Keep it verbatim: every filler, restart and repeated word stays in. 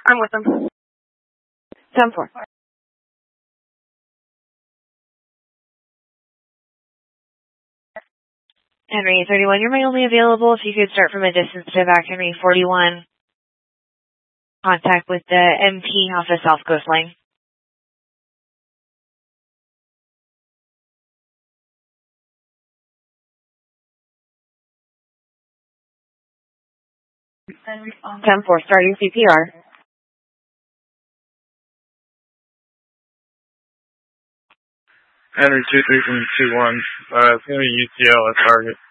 I'm with them. ten four. Henry thirty-one, you're my only available. If you could start from a distance to back Henry forty-one. Contact with the M P off the South Coast line. ten four, starting C P R. Henry two three from two one, uh, it's going to be U T L at target.